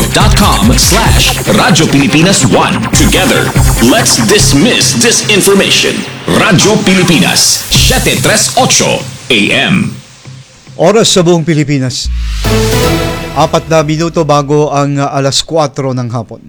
facebook.com/Radyo Pilipinas 1. Together, let's dismiss disinformation. Radyo Pilipinas, 738 AM. Oras sa buong Pilipinas. 4 na minuto bago ang alas 4 ng hapon.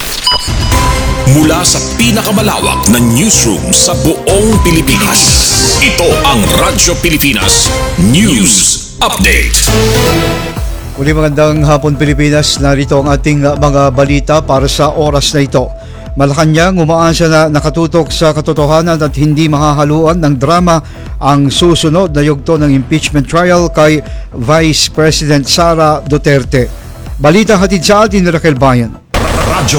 Mula sa pinakamalawak na newsroom sa buong Pilipinas, ito ang Radyo Pilipinas News Update. Muli magandang hapon Pilipinas, narito ang ating mga balita para sa oras na ito. Malacanang umaasa na nakatutok sa katotohanan at hindi mahahaluan ng drama ang susunod na yugto ng impeachment trial kay Vice President Sara Duterte. Balita hatid sa atin ni Raquel Bayan. Radyo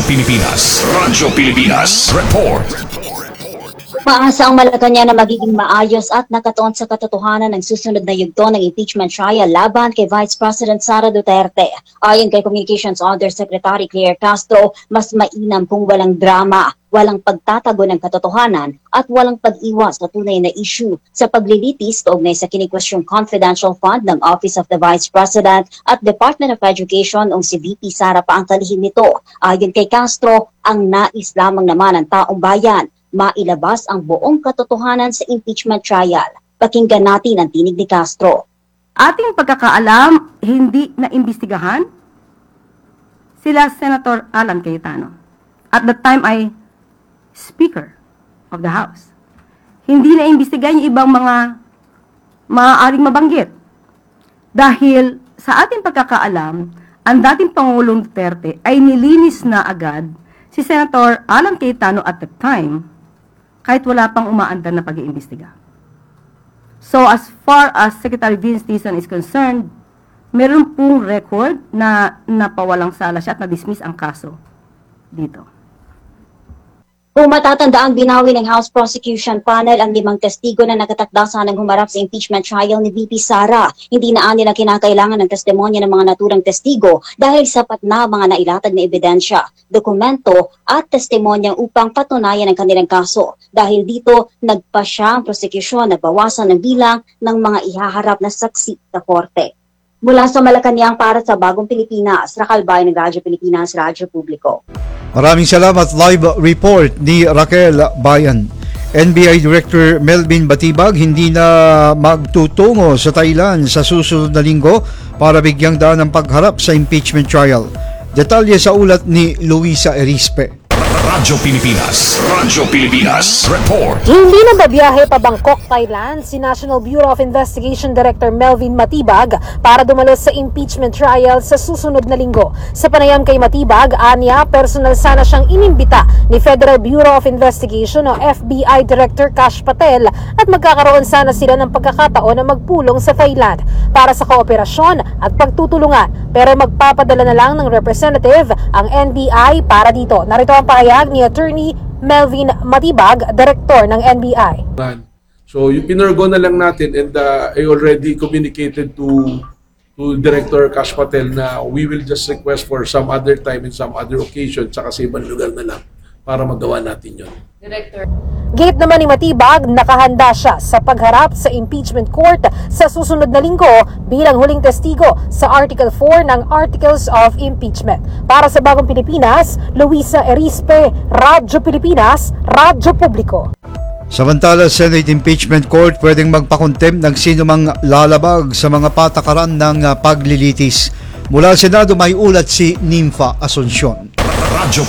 Pilipinas Report. Maasa ang Malacanang na magiging maayos at nakatuon sa katotohanan ng susunod na yugto ng impeachment trial laban kay Vice President Sara Duterte. Ayon kay Communications Undersecretary Claire Castro, mas mainam kung walang drama, walang pagtatago ng katotohanan at walang pag-iwas sa tunay na issue sa paglilitis kaugnay sa kinikwestyong confidential fund ng Office of the Vice President at Department of Education o si VP Sara pa ang kalihim nito. Ayon kay Castro, ang nais lamang naman ng taong bayan mailabas ang buong katotohanan sa impeachment trial. Pakinggan natin ang tinig ni Castro. Ating pagkakaalam, hindi naimbestigahan sila Senator Alan Cayetano. At that time ay Speaker of the House. Hindi naimbestigahan yung ibang mga maaaring mabanggit. Dahil sa ating pagkakaalam, ang dating Pangulong Duterte ay nilinis na agad si Senator Alan Cayetano at that time kahit wala pang umaandar na pag-iimbestiga. So as far as Secretary Vince Dizon is concerned, meron pong record na napawalang sala siya at na-dismiss ang kaso dito. Kung matatandaang binawi ng House Prosecution Panel ang 5 testigo na nakatakda ng humarap sa impeachment trial ni VP Sara. Hindi na nila kinakailangan ng testimonya ng mga naturang testigo dahil sapat na mga nailatag na ebidensya, dokumento at testimonya upang patunayan ang kanilang kaso. Dahil dito, nagpasya ang prosecution na bawasan ng bilang ng mga ihaharap na saksi sa korte. Mula sa Malacanang para sa Bagong Pilipinas, Raquel Bayan ng Radyo Pilipinas, Radyo Publiko. Maraming salamat. Live report ni Raquel Bayan. NBI Director Melvin Batibag hindi na magtutungo sa Thailand sa susunod na linggo para bigyang daan ng pagharap sa impeachment trial. Detalye sa ulat ni Luisa Erispe. Radyo Pilipinas Report. Hindi na babiyahe pa Bangkok, Thailand si National Bureau of Investigation Director Melvin Matibag para dumalo sa impeachment trial sa susunod na linggo. Sa panayam kay Matibag, anya personal sana siyang inimbita ni Federal Bureau of Investigation o FBI Director Kash Patel at magkakaroon sana sila ng pagkakataon na magpulong sa Thailand para sa kooperasyon at pagtutulungan, pero magpapadala na lang ng representative ang NBI para dito. Narito ang pahayag ni Attorney Melvin Matibag, Director ng NBI. So yung pinurgo na lang natin, and I already communicated to Director Kash Patel na we will just request for some other time and some other occasion saka sa ibang lugar na lang para magawa natin yun. Director. Gate naman ni Matibag, nakahanda siya sa pagharap sa impeachment court sa susunod na linggo bilang huling testigo sa Article 4 ng Articles of Impeachment. Para sa Bagong Pilipinas, Luisa Erispe, Radyo Pilipinas, Radyo Publiko. Samantala, Senate Impeachment Court pwedeng magpakontempt ng sinumang lalabag sa mga patakaran ng paglilitis. Mula sa Senado may ulat si Nympha Asuncion. Radyo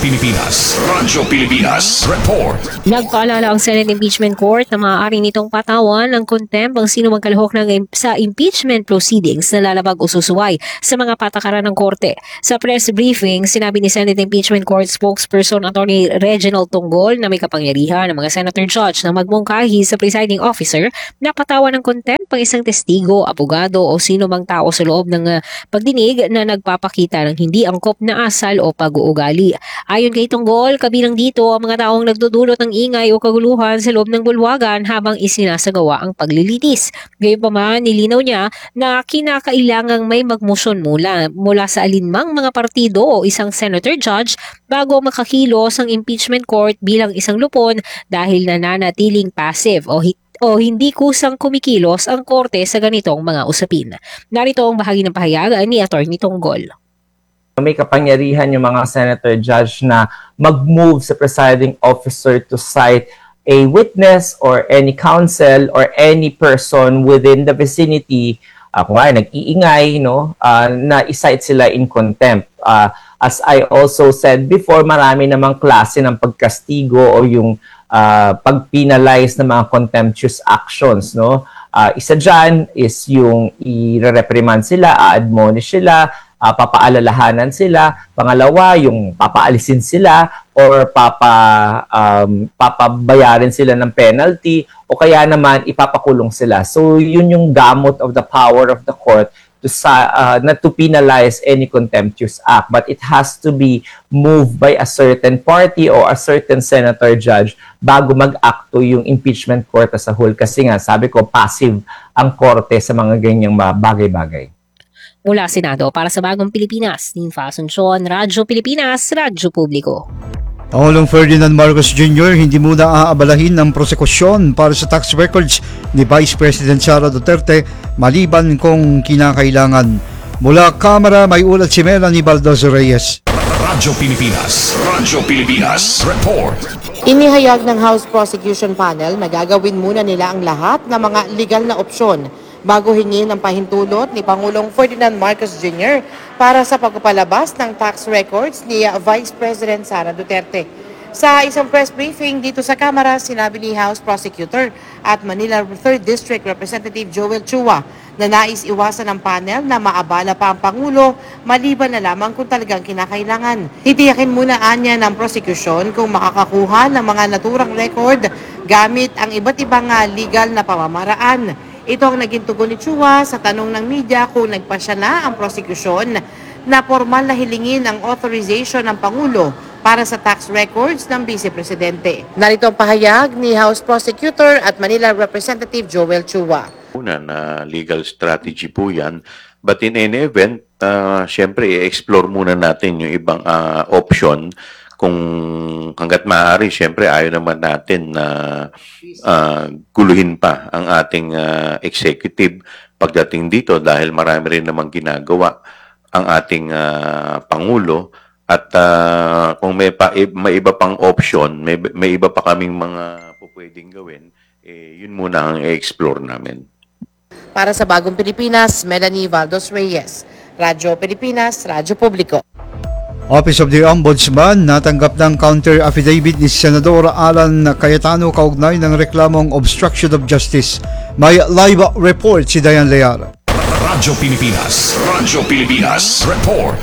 Pilipinas Report. Nagpaalala ang Senate Impeachment Court na maaari nitong patawan ng contempt ang sino magkalahok sa impeachment proceedings na lalabag o susuway sa mga patakaran ng korte. Sa press briefing, sinabi ni Senate Impeachment Court spokesperson Attorney Reginald Tunggol na may kapangyarihan ng mga senator judge na magmungkahi sa presiding officer na patawan ng contempt pang isang testigo, abogado o sino mang tao sa loob ng pagdinig na nagpapakita ng hindi angkop na asal o pag-uugali. Ayon kay Tunggol, kabilang dito ang mga taong nagdudulot ng ingay o kaguluhan sa loob ng bulwagan habang isinasagawa ang paglilitis. Gayunpaman, nilinaw niya na kinakailangang may magmusyon mula sa alinmang mga partido o isang senator judge bago makakilos ang impeachment court bilang isang lupon dahil nananatiling passive o hindi kusang kumikilos ang korte sa ganitong mga usapin. Narito ang bahagi ng pahayagan ni Atty. Tunggol. May kapangyarihan yung mga senator judge na mag-move sa presiding officer to cite a witness or any counsel or any person within the vicinity, kung nag-iingay, na i-cite sila in contempt. As I also said before, marami namang klase ng pagkastigo o yung pag-penalize ng mga contemptuous actions, isa dyan is yung i-reprimand sila, a-admonish sila, papaalalahanan sila. Pangalawa, yung papaalisin sila or papabayarin sila ng penalty o kaya naman ipapakulong sila. So yun yung gamot of the power of the court not to penalize any contemptuous act, but it has to be moved by a certain party or a certain senator judge bago mag-acto yung impeachment court as a whole. Kasi nga, sabi ko, passive ang korte sa mga ganyang bagay-bagay. Mula Senado para sa Bagong Pilipinas, Ninfa Asuncion, Radyo Pilipinas, Radyo Publiko. Pangulong Ferdinand Marcos Jr. hindi muna aabalahin ng prosekusyon para sa tax records ni Vice President Sara Duterte maliban kung kinakailangan. Mula Kamara, may ulat si Melanie Baldozo Reyes. Radyo Pilipinas Report. Inihayag ng House Prosecution Panel na gagawin muna nila ang lahat ng mga legal na opsyon bago hingin ang pahintulot ni Pangulong Ferdinand Marcos Jr. para sa pagpapalabas ng tax records ni Vice President Sara Duterte. Sa isang press briefing dito sa Kamara, sinabi ni House Prosecutor at Manila 3rd District Representative Joel Chua na nais iwasan ng panel na maabala pa ang Pangulo maliban na lamang kung talagang kinakailangan. Titiyakin muna anya ng prosecution kung makakakuha ng mga naturang record gamit ang iba't ibang legal na pamamaraan. Ito ang naging tugon ni Chua sa tanong ng media kung nagpasya na ang prosecution na formal na hilingin ang authorization ng Pangulo para sa tax records ng Vice Presidente. Narito ang pahayag ni House Prosecutor at Manila Representative Joel Chua. Una na legal strategy po yan. But in any event, syempre i-explore muna natin yung ibang option kung hanggat maaari, syempre ayaw naman natin na guluhin pa ang ating executive pagdating dito dahil marami rin namang ginagawa ang ating Pangulo at kung may iba pang option, may iba pa kaming mga pwedeng gawin, yun muna ang i-explore namin. Para sa Bagong Pilipinas, Melanie Baldozo Reyes, Radyo Pilipinas, Radyo Publiko. Office of the Ombudsman natanggap ng counter affidavit ni Senador Alan Cayetano kaugnay ng reklamong obstruction of justice. May live report si Diane Lear. Radyo Pilipinas Report.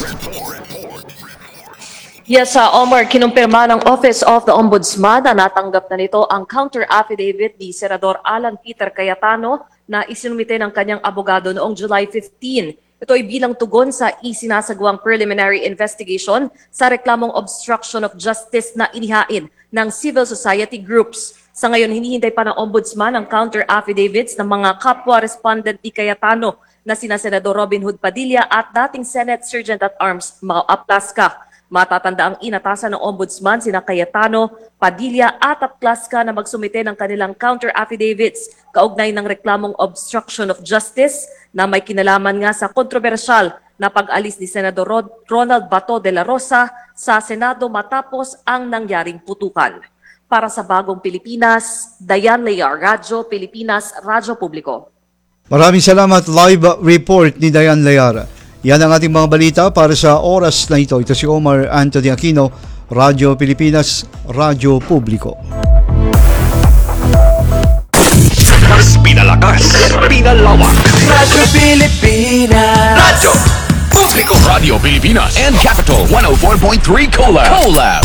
Yes, Omar, kinumpirma ng Office of the Ombudsman na natanggap na nito ang counter affidavit ni Senador Alan Peter Cayetano na isinumite ng kanyang abogado noong July 15. Ito ay bilang tugon sa isinasagawang preliminary investigation sa reklamong obstruction of justice na inihain ng civil society groups. Sa ngayon, hinihintay pa ng Ombudsman ang counter affidavits ng mga kapwa respondent ni Cayetano na sina Senador Robin Hood Padilla at dating Senate Sergeant at Arms Mau Aplasca. Matatanda ang inatasan ng Ombudsman sina Cayetano, Padilla at Aplasca na magsumite ng kanilang counter affidavits kaugnay ng reklamong obstruction of justice na may kinalaman nga sa kontrobersyal na pag-alis ni Senador Ronald Bato de la Rosa sa Senado matapos ang nangyaring putukan. Para sa Bagong Pilipinas, Diane Lear, Radyo Pilipinas, Radyo Publiko. Maraming salamat, live report ni Diane Lear. Yan ang ating mga balita para sa oras na ito. Ito si Omar Anthony Aquino, Radyo Pilipinas, Radyo Publiko. Mas pinalakas, pinalawak. Radyo Pilipinas. Radyo Publiko. Radio Pilipinas and Capital 104.3 Collab.